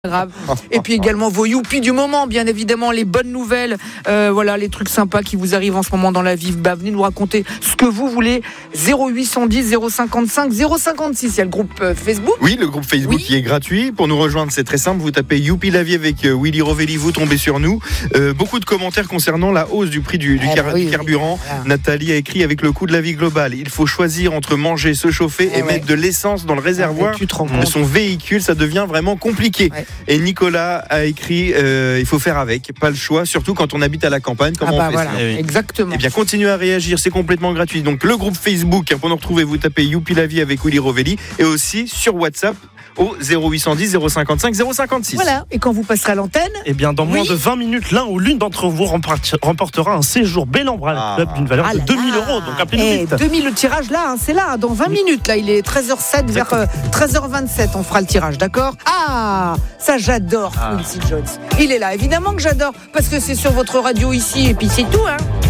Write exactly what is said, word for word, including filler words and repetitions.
Grave. Et puis également vos youpi du moment, bien évidemment, les bonnes nouvelles, euh, voilà, les trucs sympas qui vous arrivent en ce moment dans la vie. Bah, venez nous raconter ce que vous voulez. zéro huit cent dix zéro cinquante-cinq zéro cinquante-six. Il y a le groupe euh, Facebook. Oui, le groupe Facebook oui. qui est gratuit. Pour nous rejoindre, c'est très simple. Vous tapez Youpi la vie avec euh, Willy Rovelli, vous tombez sur nous. Euh, beaucoup de commentaires concernant la hausse du prix du, du, eh car- bah oui, du carburant. oui, voilà. Nathalie a écrit avec le coût de la vie globale. Il faut choisir entre manger, se chauffer eh et ouais. mettre de l'essence dans le réservoir Ah, tu te rends de compte. son véhicule. Ça devient vraiment compliqué. Ouais. Et Nicolas a écrit euh, il faut faire avec, pas le choix, surtout quand on habite à la campagne. Comment Ah bah on fait voilà, ça Eh oui. exactement. Eh bien, continuez à réagir, c'est complètement gratuit. Donc, le groupe Facebook, hein, pour nous retrouver, vous tapez Youpi la vie avec Willy Rovelli et aussi sur WhatsApp au zéro huit cent dix zéro cinquante-cinq zéro cinquante-six. Voilà. Et quand vous passerez à l'antenne, Eh bien, dans moins Oui. de vingt minutes, l'un ou l'une d'entre vous remporte- remportera un séjour Bellambra Ah. Club d'une valeur ah de là deux mille là. euros. Donc, appelez-nous Eh, vite. deux mille, le tirage là, hein, c'est là, dans vingt minutes. Là, il est treize heures zéro sept vers euh, treize heures vingt-sept. On fera le tirage, d'accord? Ah, ça j'adore, Ah. Quincy Jones. Il est là, évidemment que j'adore, parce que c'est sur votre radio ici, et puis c'est tout, hein.